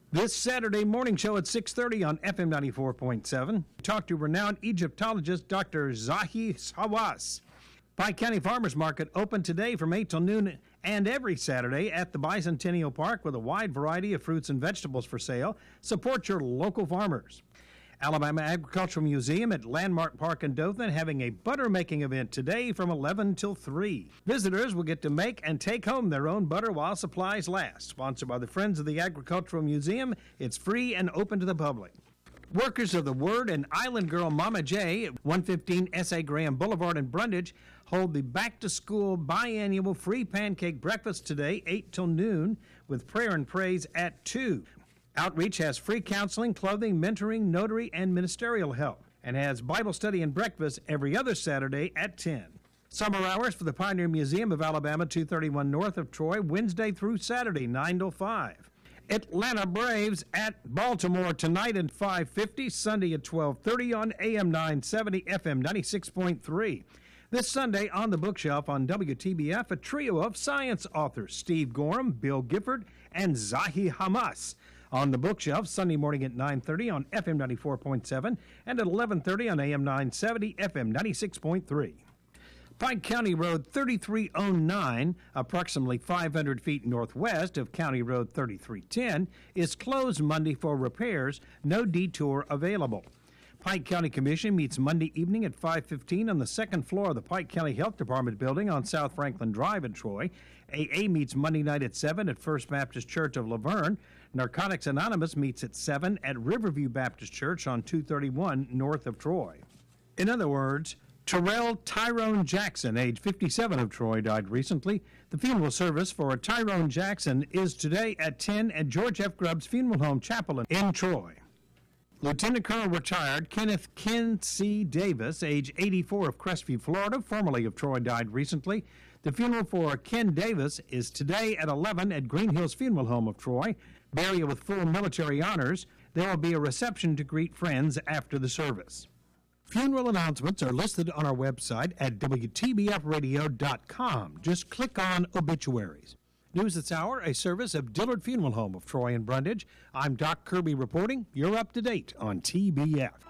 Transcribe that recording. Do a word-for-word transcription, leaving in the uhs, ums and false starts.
This Saturday morning show at six thirty on F M ninety-four point seven. Talk to renowned Egyptologist Doctor Zahi Hawass. Pike County Farmers Market open today from eight till noon and every Saturday at the Bicentennial Park with a wide variety of fruits and vegetables for sale. Support your local farmers. Alabama Agricultural Museum at Landmark Park in Dothan having a butter making event today from eleven till three. Visitors will get to make and take home their own butter while supplies last. Sponsored by the Friends of the Agricultural Museum, it's free and open to the public. Workers of the Word and Island Girl Mama J at one fifteen S A Graham Boulevard in Brundage hold the back-to-school biannual free pancake breakfast today, eight till noon, with prayer and praise at two. Outreach has free counseling, clothing, mentoring, notary, and ministerial help, and has Bible study and breakfast every other Saturday at ten. Summer hours for the Pioneer Museum of Alabama, two thirty-one north of Troy, Wednesday through Saturday, nine till five. Atlanta Braves at Baltimore tonight at five fifty, Sunday at twelve thirty on A M nine seventy, F M ninety-six point three. This Sunday on the bookshelf on W T B F, a trio of science authors, Steve Gorham, Bill Gifford, and Zahi Hawass. On the bookshelf, Sunday morning at nine thirty on F M ninety-four point seven and at eleven thirty on A M nine seventy, F M ninety-six point three. Pike County Road thirty-three oh nine, approximately five hundred feet northwest of County Road thirty-three ten, is closed Monday for repairs. No detour available. Pike County Commission meets Monday evening at five fifteen on the second floor of the Pike County Health Department building on South Franklin Drive in Troy. A A meets Monday night at seven at First Baptist Church of Laverne. Narcotics Anonymous meets at seven at Riverview Baptist Church on two thirty-one north of Troy. In other words, Terrell Tyrone Jackson, age fifty-seven, of Troy, died recently. The funeral service for Tyrone Jackson is today at ten at George F. Grubbs Funeral Home Chapel in Troy. Lieutenant Colonel retired Kenneth Ken C. Davis, age eighty-four, of Crestview, Florida, formerly of Troy, died recently. The funeral for Ken Davis is today at eleven at Green Hills Funeral Home of Troy. Burial with full military honors. There will be a reception to greet friends after the service. Funeral announcements are listed on our website at W T B F radio dot com. Just click on obituaries. News That's Hour, a service of Dillard Funeral Home of Troy and Brundage. I'm Doc Kirby reporting. You're up to date on T B F.